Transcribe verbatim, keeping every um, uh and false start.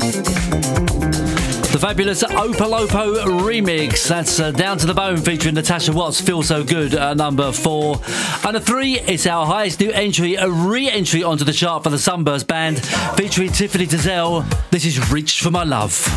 The fabulous Opolopo remix. That's uh, Down to the Bone featuring Natasha Watts. Feel So Good at number four. And at three, it's our highest new entry, a re-entry onto the chart for the Sunburst Band featuring Tiffany Tezell. This is Reach for My Love.